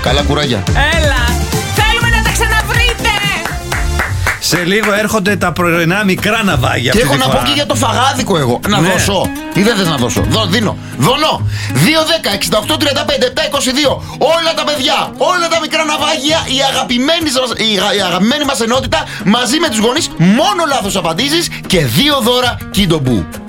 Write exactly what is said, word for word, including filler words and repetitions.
Καλά κουράγια. Έλα. Θέλουμε να τα ξαναβρείτε. Σε λίγο έρχονται τα πρωινά μικρά ναυάγια. Και αυτή έχω τη να φορά. πω και για το φαγάδικο εγώ. Να Ναι. δώσω. Ή δεν θες να δώσω? Δω, δίνω. Δώνω. δύο δέκα εξήντα οκτώ τριάντα πέντε επτά είκοσι δύο. Όλα τα παιδιά, όλα τα μικρά ναυάγια, η αγαπημένη, σας, η, αγα- η αγαπημένη μας ενότητα μαζί με τους γονείς. Μόνο λάθος απαντήσεις και δύο δώρα Kindo Boo.